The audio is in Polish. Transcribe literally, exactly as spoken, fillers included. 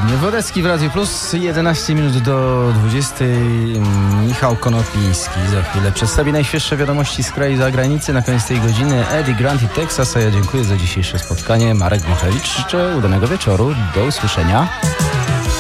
Wodecki w Radiu Plus, jedenaście minut do dwudziestej. Michał Konopiński za chwilę przedstawi najświeższe wiadomości z kraju i zagranicy. Na koniec tej godziny Eddie Grant i Texas, a ja dziękuję za dzisiejsze spotkanie. Marek Mochewicz, życzę udanego wieczoru. Do usłyszenia.